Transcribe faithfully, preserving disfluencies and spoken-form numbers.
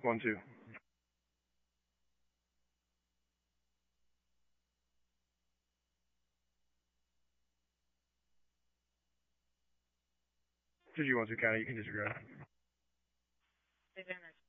One, two. Did you want to, Connie? You can just go.